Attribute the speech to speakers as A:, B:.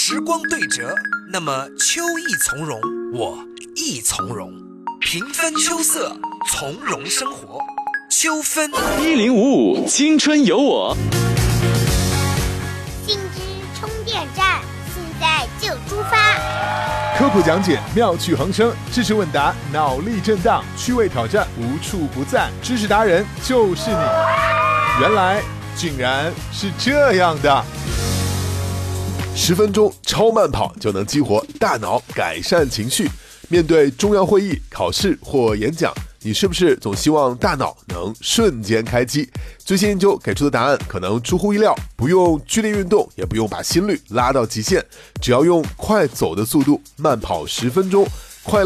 A: 时光对折，那么秋意从容，我亦从容。平分秋色，从容生活。秋分
B: 1055青春有我，
C: 信之充电站，现在就出发。
D: 科普讲解，妙趣横生；知识问答，脑力震荡；趣味挑战，无处不在。知识达人就是你，原来竟然是这样的。
E: 10分钟超慢跑就能激活大脑，改善情绪。面对重要会议、考试或演讲，你是不是总希望大脑能瞬间开机？最新研究给出的答案可能出乎意料，不用剧烈运动，也不用把心率拉到极限，只要用快走的速度慢跑10分钟，